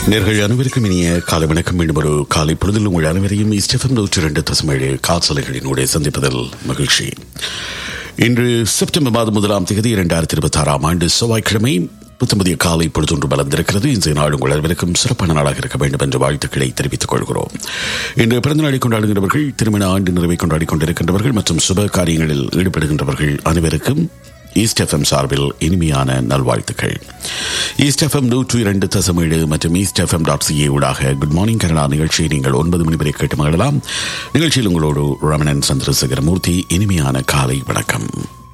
நேர்கள் அனைவருக்கும் இனிய காலை வணக்கம். மீண்டும் ஒரு காலை பொழுதில் உங்கள் அனைவரையும் ஸ்டெஃபம் 102.7 காற்றலைகளினூடே சந்திப்பதில் மகிழ்ச்சி. இன்று செப்டம்பர் மாதம் 1ஆம் தேதி 2026 ஆண்டு செவ்வாய்க்கிழமை புத்தமதிய காலை பொழுதொன்று மலர்ந்திருக்கிறது. இன்றைய நாள் உங்கள் அனைவருக்கும் சிறப்பான நாளாக இருக்க வேண்டும் என்ற வாழ்த்துக்களை தெரிவித்துக் கொள்கிறோம். இன்று பிறந்த நாளை கொண்டாடுகின்றவர்கள், திருமண ஆண்டு நிறைவை கொண்டாடி கொண்டிருக்கின்றவர்கள் மற்றும் சுப காரியங்களில் ஈடுபடுகின்றவர்கள் அனைவருக்கும் ஈஸ்ட் எஃப்எம் சார்பில் இனிமையான நல்வாழ்த்துக்கள். ஈஸ்ட் எஃப்எம் 102.7 மற்றும் ஈஸ்ட் எஃப்எம்.ca ஊடாக குட் மார்னிங் கனடா நிகழ்ச்சியை நீங்கள் 9 மணி வரை கேட்டு மகிழலாம். நிகழ்ச்சியில் உங்களோடு ரமணன் சந்திரசேகரமூர்த்தி. இனிமையான காலை வணக்கம்.